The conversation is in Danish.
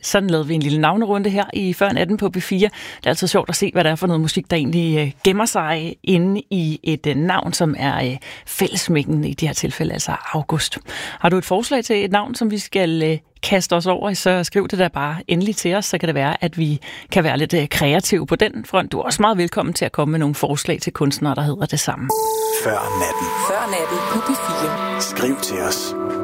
Sådan lavede vi en lille navnerunde her i Før Natten på B4. Det er altid sjovt at se, hvad det er for noget musik, der egentlig gemmer sig inde i et navn, som er fællesmængden i de her tilfælde, altså August. Har du et forslag til et navn, som vi skal kaste os over, så skriv det da bare endelig til os, så kan det være, at vi kan være lidt kreative på den front. Du er også meget velkommen til at komme med nogle forslag til kunstnere, der hedder det samme. Før Natten. Før Natten på B4. Skriv til os.